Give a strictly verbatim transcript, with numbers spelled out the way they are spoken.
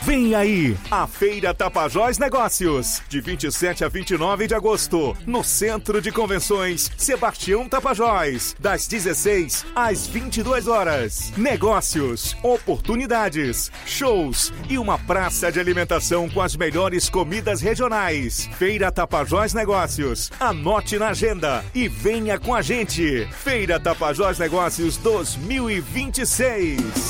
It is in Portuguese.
Vem aí, a Feira Tapajós Negócios, de vinte e sete a vinte e nove de agosto, no Centro de Convenções Sebastião Tapajós, das dezesseis às vinte e duas horas. Negócios, oportunidades, shows e uma praça de alimentação com as melhores comidas regionais. Feira Tapajós Negócios, anote na agenda e venha com a gente. Feira Tapajós Negócios dois mil e vinte e seis.